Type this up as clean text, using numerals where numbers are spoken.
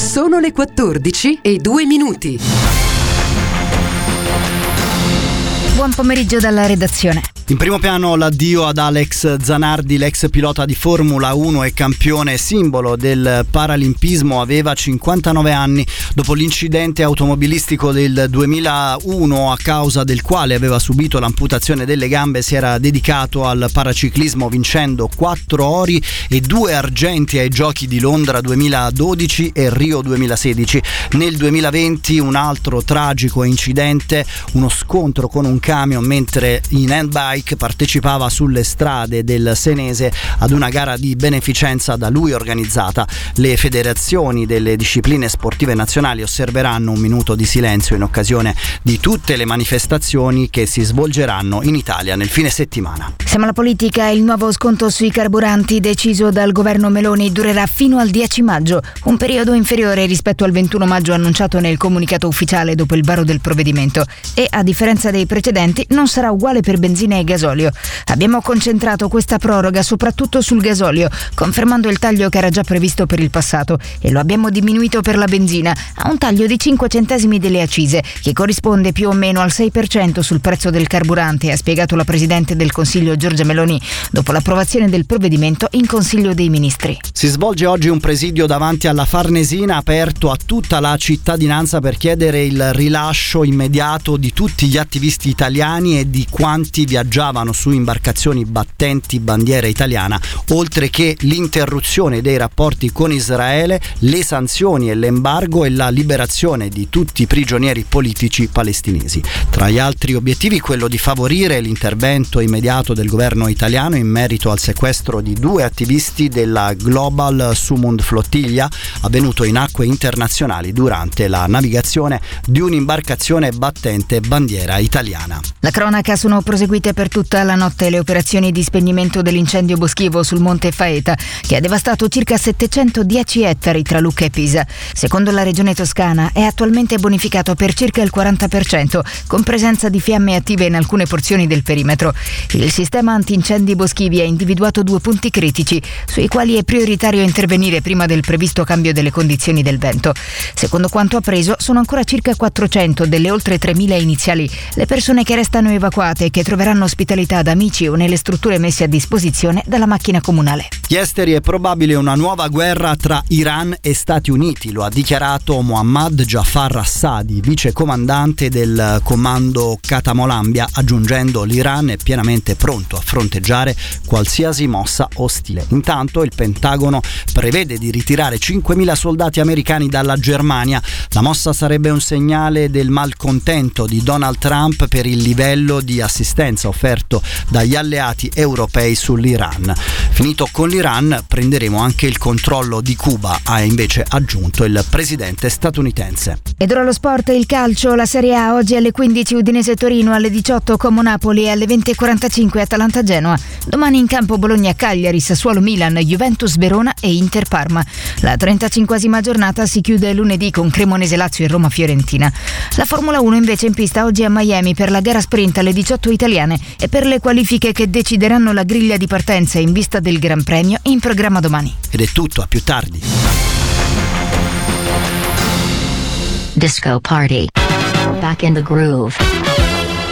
Sono le 14:02. Buon pomeriggio dalla redazione. In primo piano l'addio ad Alex Zanardi, l'ex pilota di Formula 1 e campione simbolo del paralimpismo. Aveva 59 anni. Dopo l'incidente automobilistico del 2001, a causa del quale aveva subito l'amputazione delle gambe, si era dedicato al paraciclismo, vincendo 4 ori e 2 argenti ai Giochi di Londra 2012 e Rio 2016. Nel 2020 un altro tragico incidente, uno scontro con un camion mentre in handbike partecipava sulle strade del Senese ad una gara di beneficenza da lui organizzata. Le federazioni delle discipline sportive nazionali osserveranno un minuto di silenzio in occasione di tutte le manifestazioni che si svolgeranno in Italia nel fine settimana. Siamo alla politica. Il nuovo sconto sui carburanti deciso dal governo Meloni durerà fino al 10 maggio, un periodo inferiore rispetto al 21 maggio annunciato nel comunicato ufficiale dopo il varo del provvedimento, e a differenza dei precedenti non sarà uguale per benzina e gasolio. Abbiamo concentrato questa proroga soprattutto sul gasolio, confermando il taglio che era già previsto per il passato, e lo abbiamo diminuito per la benzina a un taglio di 5 centesimi delle accise, che corrisponde più o meno al 6% sul prezzo del carburante, ha spiegato la Presidente del Consiglio Giorgia Meloni dopo l'approvazione del provvedimento in Consiglio dei Ministri. Si svolge oggi un presidio davanti alla Farnesina aperto a tutta la cittadinanza per chiedere il rilascio immediato di tutti gli attivisti italiani e di quanti viaggiavano su imbarcazioni battenti bandiera italiana, oltre che l'interruzione dei rapporti con Israele, le sanzioni e l'embargo e la liberazione di tutti i prigionieri politici palestinesi. Tra gli altri obiettivi quello di favorire l'intervento immediato del governo italiano in merito al sequestro di 2 attivisti della Global Sumund Flottiglia, avvenuto in acque internazionali durante la navigazione di un'imbarcazione battente bandiera italiana. La cronaca: sono proseguite per tutta la notte le operazioni di spegnimento dell'incendio boschivo sul Monte Faeta, che ha devastato circa 710 ettari tra Lucca e Pisa. Secondo la Regione Toscana è attualmente bonificato per circa il 40%, con presenza di fiamme attive in alcune porzioni del perimetro. Il sistema antincendi boschivi ha individuato 2 punti critici, sui quali è prioritario intervenire prima del previsto cambio delle condizioni del vento. Secondo quanto appreso, sono ancora circa 400 delle oltre 3.000 iniziali le persone che restano evacuate e che troveranno ospitalità da amici o nelle strutture messe a disposizione dalla macchina comunale. Gli esteri: è probabile una nuova guerra tra Iran e Stati Uniti, lo ha dichiarato Mohammad Jafar Assadi, vice comandante del comando Katamolambia, aggiungendo: l'Iran è pienamente pronto a fronteggiare qualsiasi mossa ostile. Intanto il Pentagono prevede di ritirare 5.000 soldati americani dalla Germania. La mossa sarebbe un segnale del malcontento di Donald Trump per il livello di assistenza offerto dagli alleati europei sull'Iran. Finito con l'Iran, prenderemo anche il controllo di Cuba, ha invece aggiunto il presidente statunitense. Ed ora lo sport, il calcio, la Serie A. Oggi alle 15 Udinese-Torino, alle 18 Como-Napoli e alle 20:45 Atalanta-Genoa. Domani in campo Bologna-Cagliari, Sassuolo-Milan, Juventus-Verona e Inter-Parma. La 35esima giornata si chiude lunedì con Cremonese-Lazio e Roma-Fiorentina. La Formula 1 invece in pista oggi a Miami per la gara sprint alle 18 italiane e per le qualifiche che decideranno la griglia di partenza in vista del Gran Premio in programma domani. Ed è tutto, a più tardi. Disco Party. Back in the groove.